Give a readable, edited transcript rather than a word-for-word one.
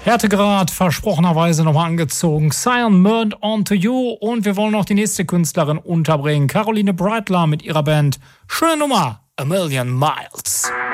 Härtegrad, versprochenerweise nochmal angezogen. Cyan Burned Onto You. Und wir wollen noch die nächste Künstlerin unterbringen. Caroline Breitler mit ihrer Band. Schöne Nummer. A Million Miles.